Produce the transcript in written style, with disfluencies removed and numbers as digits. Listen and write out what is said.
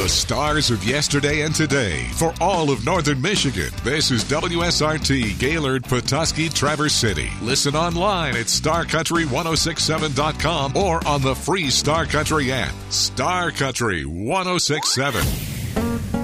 The stars of yesterday and today for all of Northern Michigan. This is WSRT, Gaylord, Petoskey, Traverse City. Listen online at starcountry1067.com or on the free Star Country app. Star Country 1067.